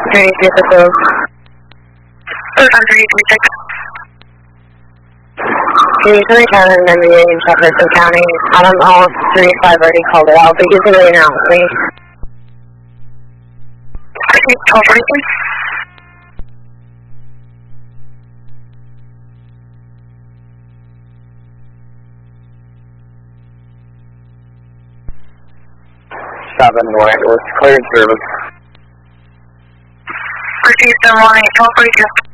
32 for close. 3326. Can you tell me kind of remember you in Jefferson County? I don't know if 3-5 already called it out, but you can really now, please. I think 1243. Seven North, cleared service. Received 718, 1242.